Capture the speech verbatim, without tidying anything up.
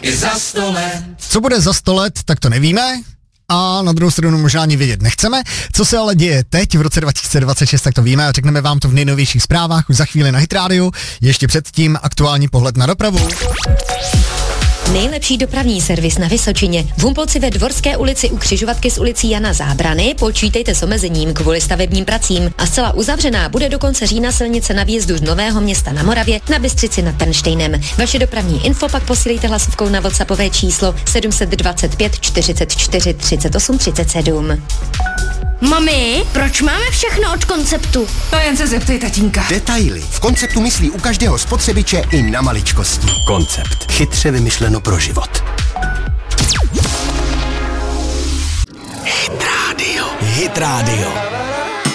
i za sto let. Co bude za sto let, tak to nevíme. A na druhou stranu možná ani vědět nechceme. Co se ale děje teď v roce dva tisíce dvacet šest, tak to víme a řekneme vám to v nejnovějších zprávách už za chvíli na Hit Radio. Ještě předtím aktuální pohled na dopravu. Nejlepší dopravní servis na Vysočině. V Humpolci ve Dvorské ulici u křižovatky s ulicí Jana Zábrany počítejte s omezením kvůli stavebním pracím a zcela uzavřená bude do konce října silnice na výjezdu z Nového Města na Moravě na Bystřici nad Pernštejnem. Vaše dopravní info pak posílejte hlasovkou na WhatsAppové číslo sedm dva pět čtyřicet čtyři třicet osm třicet sedm. Mami, proč máme všechno od Konceptu? To jen se zeptej tatínka. Detaily. V Konceptu myslí u každého spotřebiče i na maličkosti. Koncept. Chytře vymyšleno pro život. Hit Radio. Hit Radio.